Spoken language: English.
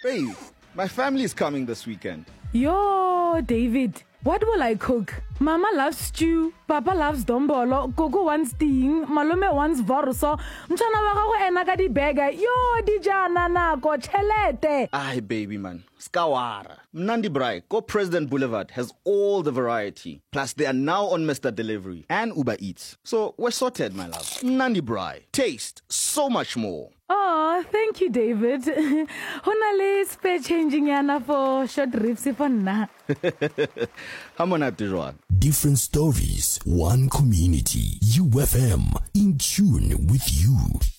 Babe, my family is coming this weekend. Yo, David, what will I cook? Mama loves stew, Papa loves dombolo, Gogo wants ting, Malome wants vorso, Mchana wako ena di bega, yo di jana na ko chelete. Aye, baby man, skawara. Mnandi Braai, Co-President Boulevard has all the variety. Plus, they are now on Mr. Delivery and Uber Eats. So, we're sorted, my love. Mnandi Braai. Taste so much more. Oh, thank you, David. Honale spare changing yana for short ribs for na. Different stories, one community. UFM, in tune with you.